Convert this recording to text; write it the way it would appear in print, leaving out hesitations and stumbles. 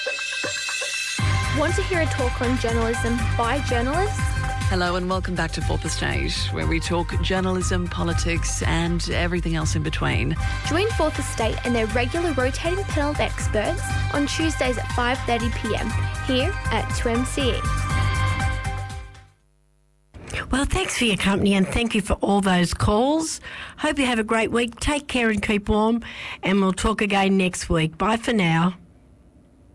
Want to hear a talk on journalism by journalists? Hello and welcome back to Fourth Estate, where we talk journalism, politics and everything else in between. Join Fourth Estate and their regular rotating panel of experts on Tuesdays at 5:30pm here at 2MCE. Well, thanks for your company and thank you for all those calls. Hope you have a great week. Take care and keep warm, and we'll talk again next week. Bye for now.